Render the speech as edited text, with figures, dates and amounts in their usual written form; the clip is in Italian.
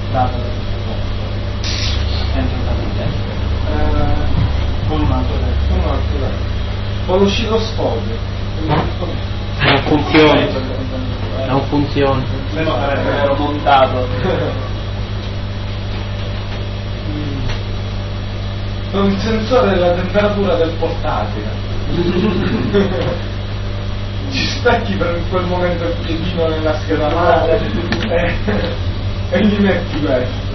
data da questo posto. Entro capite. Con un altro letto. Con l'oscilloscopio. Non funziona. Non funziona. Se no sarebbero montato. Con il sensore della temperatura del portatile. Ci stacchi per in quel momento il piedino nella scheda madre e gli metti questo.